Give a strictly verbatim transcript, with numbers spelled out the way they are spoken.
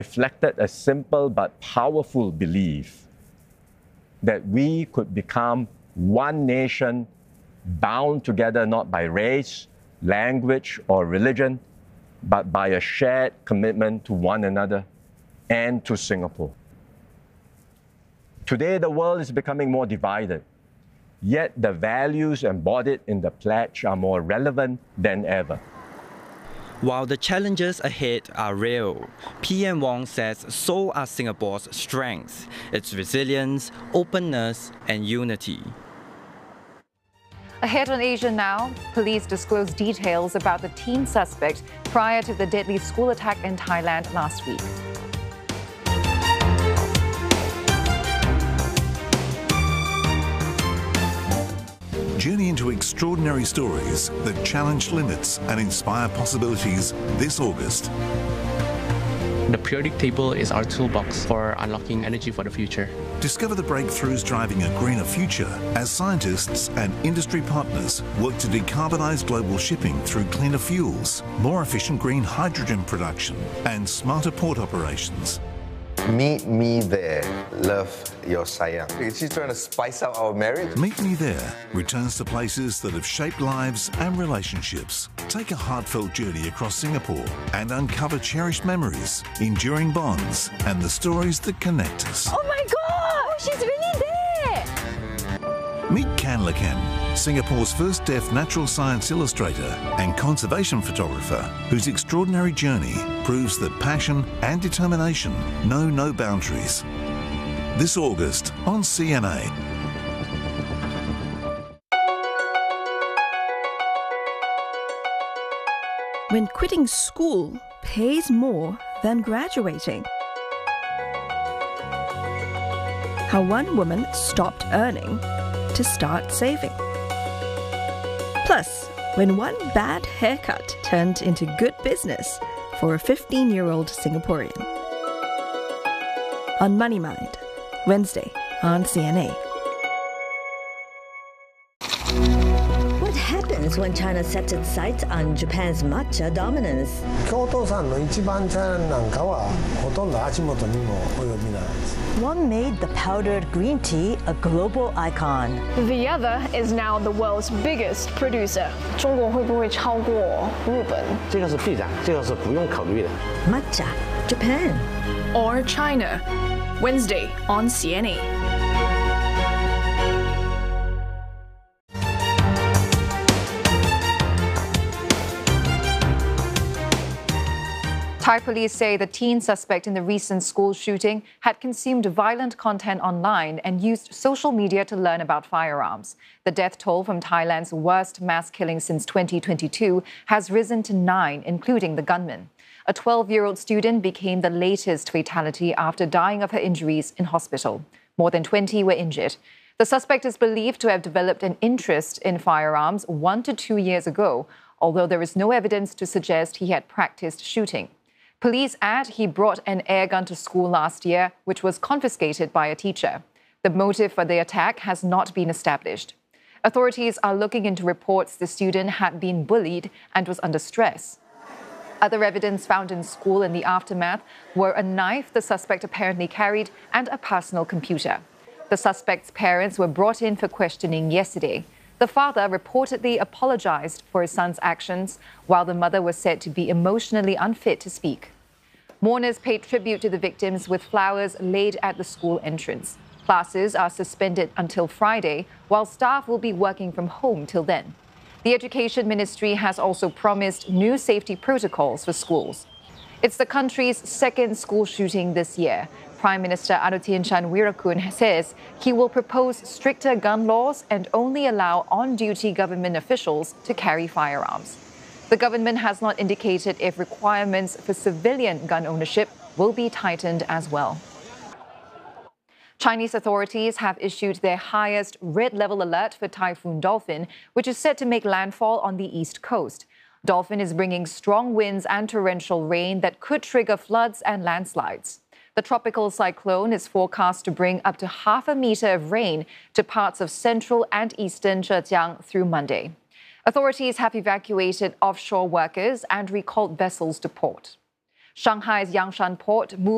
reflected a simple but powerful belief that we could become one nation bound together not by race, language, or religion, but by a shared commitment to one another and to Singapore. Today, the world is becoming more divided, yet the values embodied in the pledge are more relevant than ever. While the challenges ahead are real, P M Wong says so are Singapore's strengths, its resilience, openness, and unity. Ahead on Asia Now, police disclose details about the teen suspect prior to the deadly school attack in Thailand last week. Journey into extraordinary stories that challenge limits and inspire possibilities this August. The periodic table is our toolbox for unlocking energy for the future. Discover the breakthroughs driving a greener future as scientists and industry partners work to decarbonise global shipping through cleaner fuels, more efficient green hydrogen production, and smarter port operations. Meet me there. Love, your sayang. Is she trying to spice up our marriage? Meet Me There returns to places that have shaped lives and relationships. Take a heartfelt journey across Singapore and uncover cherished memories, enduring bonds, and the stories that connect us. Oh my God! She's really there! Meet Kan Lakan, Singapore's first deaf natural science illustrator and conservation photographer, whose extraordinary journey proves that passion and determination know no boundaries. This August on C N A. When quitting school pays more than graduating. How one woman stopped earning to start saving. Plus, when one bad haircut turned into good business for a fifteen-year-old Singaporean. On Money Mind, Wednesday on C N A. What happens when China sets its sights on Japan's matcha dominance? 京都産の一番茶なんかはほとんど足元にも及びない。 One made the powdered green tea a global icon. The other is now the world's biggest producer. 中国会不会超过日本？ 这个是必然，这个是不用考虑的。 Matcha, Japan. Or China. Wednesday on C N A. Thai police say the teen suspect in the recent school shooting had consumed violent content online and used social media to learn about firearms. The death toll from Thailand's worst mass killing since twenty twenty-two has risen to nine, including the gunman. A twelve-year-old student became the latest fatality after dying of her injuries in hospital. More than twenty were injured. The suspect is believed to have developed an interest in firearms one to two years ago, although there is no evidence to suggest he had practiced shooting. Police add he brought an airgun to school last year, which was confiscated by a teacher. The motive for the attack has not been established. Authorities are looking into reports the student had been bullied and was under stress. Other evidence found in school in the aftermath were a knife the suspect apparently carried and a personal computer. The suspect's parents were brought in for questioning yesterday. The father reportedly apologized for his son's actions, while the mother was said to be emotionally unfit to speak. Mourners paid tribute to the victims with flowers laid at the school entrance. Classes are suspended until Friday, while staff will be working from home till then. The Education Ministry has also promised new safety protocols for schools. It's the country's second school shooting this year. Prime Minister Anutin Chanvirakul says he will propose stricter gun laws and only allow on-duty government officials to carry firearms. The government has not indicated if requirements for civilian gun ownership will be tightened as well. Chinese authorities have issued their highest red-level alert for Typhoon Dolphin, which is set to make landfall on the east coast. Dolphin is bringing strong winds and torrential rain that could trigger floods and landslides. The tropical cyclone is forecast to bring up to half a meter of rain to parts of central and eastern Zhejiang through Monday. Authorities have evacuated offshore workers and recalled vessels to port. Shanghai's Yangshan port moved